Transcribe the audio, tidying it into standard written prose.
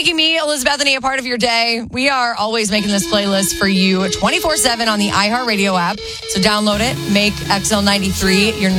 making me, Elizabeth, a part of your day. We are always making this playlist for you 24/7 on the iHeartRadio app. So download it. Make XL93 your